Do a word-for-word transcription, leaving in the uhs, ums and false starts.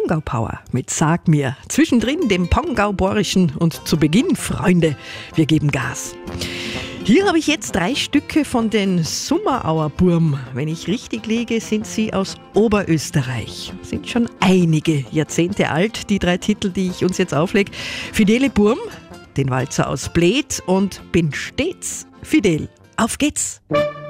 Pongau Power mit Sag mir. Zwischendrin dem Pongauborischen und zu Beginn, Freunde, wir geben Gas. Hier habe ich jetzt drei Stücke von den Summerauer Burm. Wenn ich richtig liege, sind sie aus Oberösterreich. Sind schon einige Jahrzehnte alt, die drei Titel, die ich uns jetzt auflege. Fidele Burm, den Walzer aus Bled und Bin stets fidel. Auf geht's!